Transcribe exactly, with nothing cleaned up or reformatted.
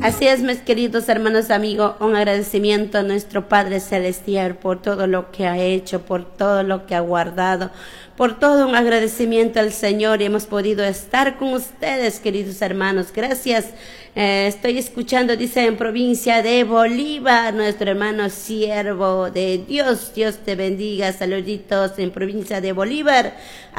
Así es, mis queridos hermanos, amigos, un agradecimiento a nuestro Padre Celestial por todo lo que ha hecho, por todo lo que ha guardado, por todo un agradecimiento al Señor y hemos podido estar con ustedes, queridos hermanos. Gracias. Eh, estoy escuchando, dice, en provincia de Bolívar, nuestro hermano siervo de Dios. Dios te bendiga. Saluditos en provincia de Bolívar.